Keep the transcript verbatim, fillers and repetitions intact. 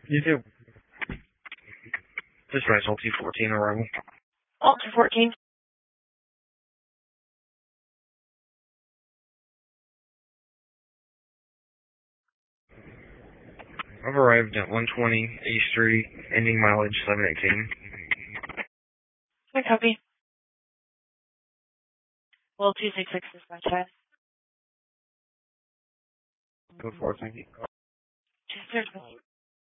You too. This is L T fourteen arrival. L T fourteen. I've arrived at one twenty East Street, ending mileage seven eighteen. I copy. Well, two six six is my chest. Go for it, thank you. Just